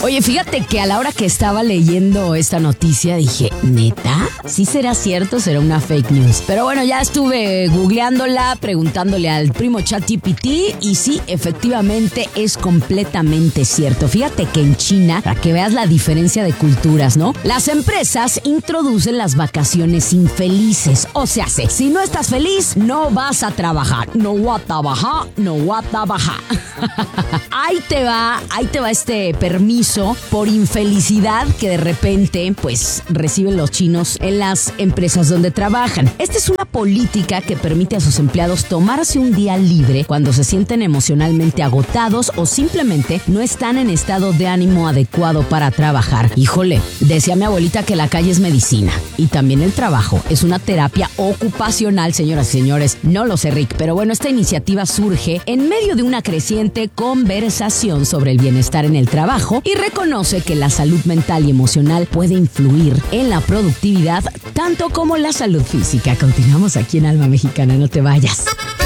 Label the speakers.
Speaker 1: Oye, fíjate que a la hora que estaba leyendo esta noticia dije, ¿neta? ¿Sí será cierto? ¿Será una fake news? Pero bueno, ya estuve googleándola, preguntándole al primo ChatGPT y sí, efectivamente es completamente cierto. Fíjate que en China, para que veas la diferencia de culturas, ¿no? Las empresas introducen las vacaciones infelices. O sea, si no estás feliz, no vas a trabajar. No voy a trabajar, no voy a trabajar. Ahí te va este permiso por infelicidad que de repente, pues, reciben los chinos en las empresas donde trabajan. Esta es una política que permite a sus empleados tomarse un día libre cuando se sienten emocionalmente agotados o simplemente no están en estado de ánimo adecuado para trabajar. Híjole, decía mi abuelita que la calle es medicina y también el trabajo es una terapia ocupacional, señoras y señores. No lo sé, Rick, pero bueno, esta iniciativa surge en medio de una creciente conversación sobre el bienestar en el trabajo y reconoce que la salud mental y emocional puede influir en la productividad tanto como la salud física. Continuamos aquí en Alma Mexicana, no te vayas.